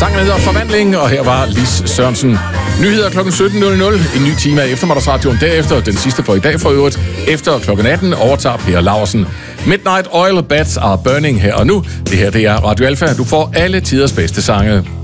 Sangen hedder Forvandling, og her var Lis Sørensen. Nyheder kl. 17.00. En ny time af eftermiddagsradioen derefter. Den sidste for i dag for øvrigt. Efter kl. 18 overtager Per Laursen. Midnight Oil, Bats Are Burning her og nu. Det her, det er Radio Alfa. Du får alle tiders bedste sange.